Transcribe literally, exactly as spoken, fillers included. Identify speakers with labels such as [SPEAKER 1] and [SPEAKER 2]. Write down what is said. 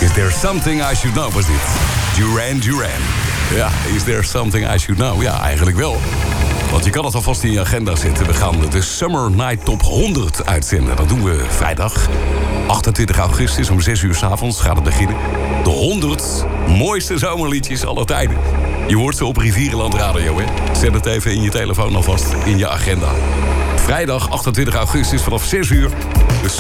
[SPEAKER 1] Is there something I should know, was dit. Duran Duran. Ja, is there something I should know? Ja, eigenlijk wel. Want je kan het alvast in je agenda zetten. We gaan de Summer Night Top honderd uitzenden. Dat doen we vrijdag. achtentwintig augustus om zes uur 's avonds gaat het beginnen. De honderd mooiste zomerliedjes aller tijden. Je hoort ze op Rivierenland Radio, hè? Zet het even in je telefoon alvast in je agenda. Vrijdag achtentwintig augustus vanaf zes uur.